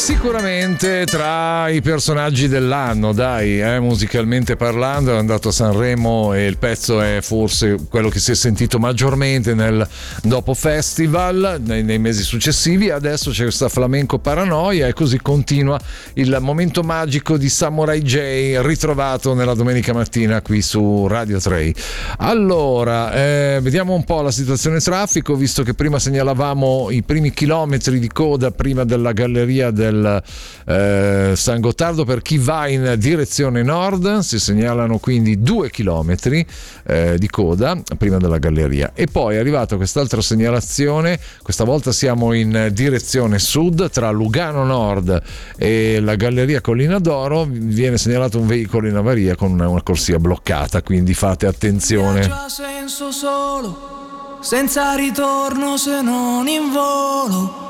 Sicuramente tra i personaggi dell'anno, dai, musicalmente parlando, è andato a Sanremo e il pezzo è forse quello che si è sentito maggiormente nel dopo festival, nei mesi successivi. Adesso c'è questa Flamenco Paranoia e così continua il momento magico di Samurai J, ritrovato nella domenica mattina qui su Radio 3. Allora, vediamo un po' la situazione traffico, visto che prima segnalavamo i primi chilometri di coda prima della galleria del San Gottardo per chi va in direzione nord. Si segnalano quindi 2 chilometri di coda prima della galleria, e poi è arrivata quest'altra segnalazione. Questa volta siamo in direzione sud, tra Lugano Nord e la galleria Collina d'Oro viene segnalato un veicolo in avaria con una corsia bloccata, quindi fate attenzione. Ha senso solo senza ritorno se non in volo.